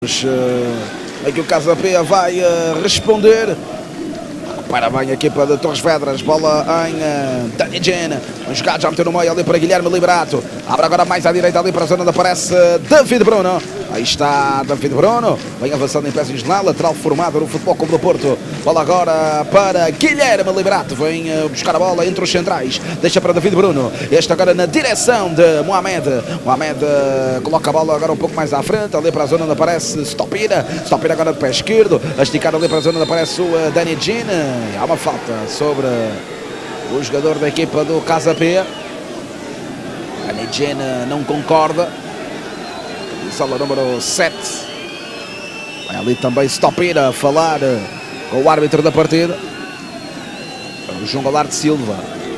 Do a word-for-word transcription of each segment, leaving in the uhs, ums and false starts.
Uh, aqui o Casa Pia vai uh, responder. Para bem a equipa de Torres Vedras. Bola em uh, Dani Gene. Um jogado já meteu no meio ali para Guilherme Liberato. Abre agora mais à direita ali para a zona onde aparece David Bruno. Aí está David Bruno. Vem avançando em peças na lateral formada no Futebol Clube do Porto. Bola agora para Guilherme Liberato. Vem uh, buscar a bola entre os centrais. Deixa para David Bruno. Este agora na direção de Mohamed. Mohamed uh, coloca a bola agora um pouco mais à frente. Ali para a zona onde aparece Stopira. Stopira agora de pé esquerdo. A esticar ali para a zona onde aparece o uh, Dani Gene. Há uma falta sobre o jogador da equipa do Casa Pia. Dani Gene não concorda. Sala número sete. Vai ali também Stopira a falar com o árbitro da partida, o João Goulart Silva.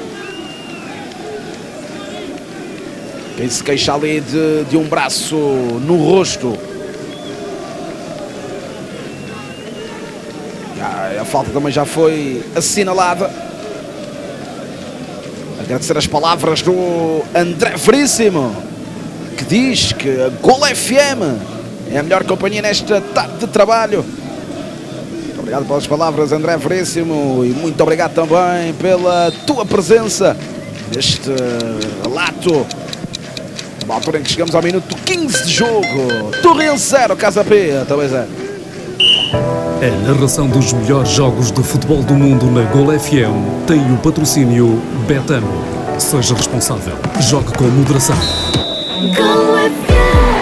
Quem se queixa ali de, de um braço no rosto. A falta também já foi assinalada. Agradecer as palavras do André Veríssimo, que diz que a Gol F M é a melhor companhia nesta tarde de trabalho. Muito obrigado pelas palavras, André Veríssimo, e muito obrigado também pela tua presença neste relato. Na altura em que chegamos ao minuto quinze de jogo. Torrense zero, Casa Pia também zero. A narração dos melhores jogos de futebol do mundo na Gol F M tem o patrocínio Betano. Seja responsável. Jogue com moderação. Gol F M.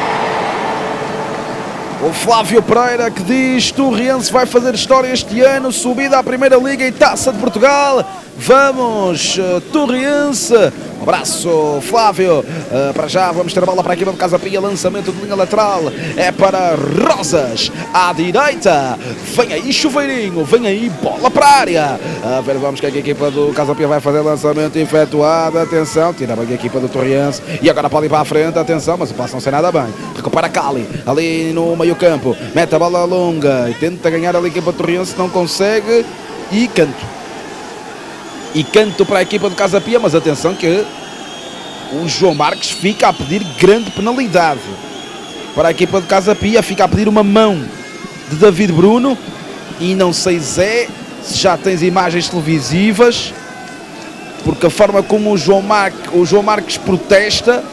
O Flávio Pereira que diz: Torrense vai fazer história este ano, subida à Primeira Liga e Taça de Portugal. Vamos, Torrense. Um abraço, Flávio. Uh, para já vamos ter a bola para a equipa do Casa Pia. Lançamento de linha lateral é para Rosas, à direita. Vem aí Chuveirinho, vem aí bola para a área. A ver, vamos que a equipa do Casa Pia vai fazer lançamento efetuado. Atenção, tira bem a equipa do Torrense. E agora pode ir para a frente, atenção, mas o passo não sai nada bem. Recupera Cali, ali no meio campo. Mete a bola longa e tenta ganhar ali a equipa do Torrense, não consegue. E canto. E canto para a equipa do Casa Pia, mas atenção que o João Marques fica a pedir grande penalidade para a equipa do Casa Pia, fica a pedir uma mão de David Bruno. E não sei, Zé, se já tens imagens televisivas, porque a forma como o João, Mar... o João Marques protesta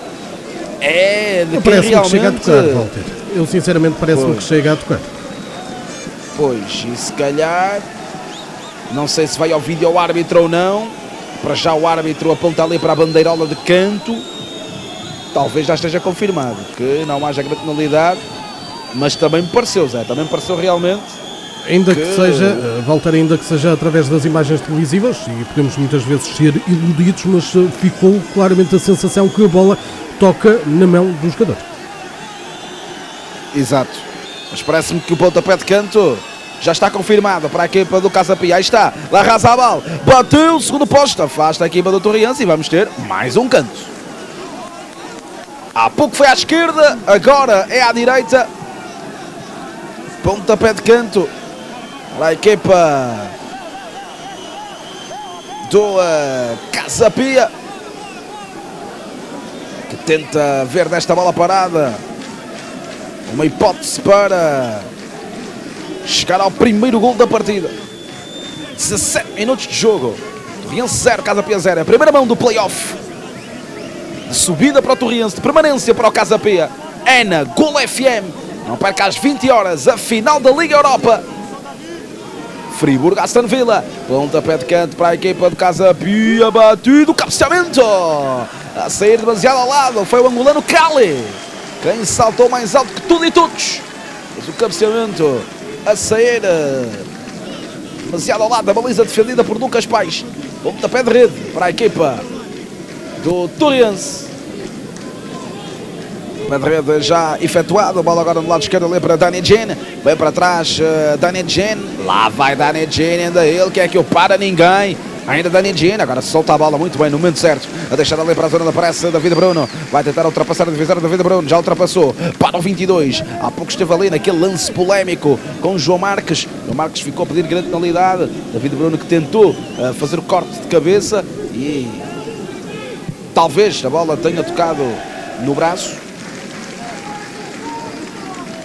é de quem realmente... que chega a tocar, Walter. Eu sinceramente parece-me que chega a tocar. Pois, e se calhar... Não sei se vai ao vídeo ao árbitro ou não. Para já o árbitro aponta ali para a bandeirola de canto. Talvez já esteja confirmado que não haja grande penalidade. Mas também me pareceu, Zé. Também me pareceu realmente. Ainda que, que seja, Walter, ainda que seja através das imagens televisivas, e podemos muitas vezes ser iludidos, mas ficou claramente a sensação que a bola toca na mão do jogador. Exato. Mas parece-me que o pontapé de canto já está confirmado para a equipa do Casa Pia. Aí está, Larrazabal bateu o segundo posto, afasta a equipa do Torrense e vamos ter mais um canto. Há pouco foi à esquerda, agora é à direita. Pontapé de canto para a equipa do uh, Casa Pia, que tenta ver desta bola parada uma hipótese para chegar ao primeiro gol da partida. dezassete minutos de jogo. Torrense zero, Casa Pia zero. A primeira mão do play-off de subida para o Torrense, de permanência para o Casa Pia. É na Gol F M. Não perca às vinte horas a final da Liga Europa. Friburgo, Aston Villa. Pontapé de canto para a equipa do Casa Pia. Batido, cabeceamento. A sair demasiado ao lado. Foi o angolano Cali quem saltou mais alto que tudo e todos. Mas o cabeceamento a sair demasiado ao lado da baliza defendida por Lucas Paes. Pontapé de rede para a equipa do Torrense. Pé de rede já efetuado. A bola agora no lado esquerdo ali para Dani Gene. Vem para trás uh, Dani Gene. Lá vai Dani Gene, ainda ele que é que o para ninguém. Ainda Dani Gene, agora solta a bola muito bem no momento certo, a deixar ali para a zona onde aparece David Bruno. Vai tentar ultrapassar a divisória David Bruno, já ultrapassou para o vinte e dois. Há pouco esteve ali naquele lance polémico com João Marques. João Marques ficou a pedir grande penalidade. David Bruno que tentou uh, fazer o corte de cabeça e talvez a bola tenha tocado no braço.